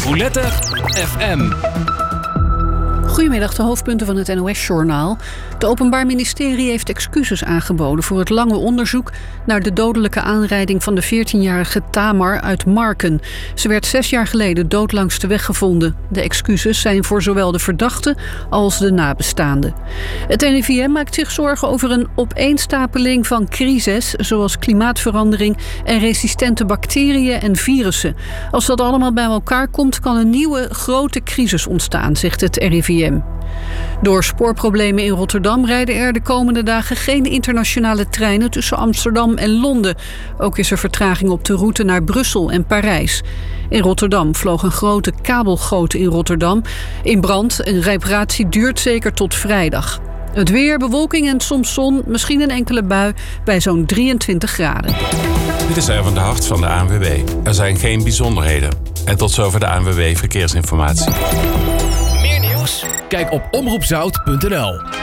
Roulette FM. Goedemiddag, de hoofdpunten van het NOS-journaal. Het Openbaar Ministerie heeft excuses aangeboden voor het lange onderzoek naar de dodelijke aanrijding van de 14-jarige Tamar uit Marken. Ze werd 6 jaar geleden dood langs de weg gevonden. De excuses zijn voor zowel de verdachte als de nabestaanden. Het RIVM maakt zich zorgen over een opeenstapeling van crises, zoals klimaatverandering en resistente bacteriën en virussen. Als dat allemaal bij elkaar komt, kan een nieuwe grote crisis ontstaan, zegt het RIVM. Door spoorproblemen in Rotterdam rijden er de komende dagen geen internationale treinen tussen Amsterdam en Londen. Ook is er vertraging op de route naar Brussel en Parijs. In Rotterdam vloog een grote kabelgoot in Rotterdam in brand. Een reparatie duurt zeker tot vrijdag. Het weer, bewolking en soms zon, misschien een enkele bui bij zo'n 23 graden. Dit is Erwin de Hart van de ANWB. Er zijn geen bijzonderheden. En tot zover de ANWB Verkeersinformatie. Kijk op omroepzout.nl.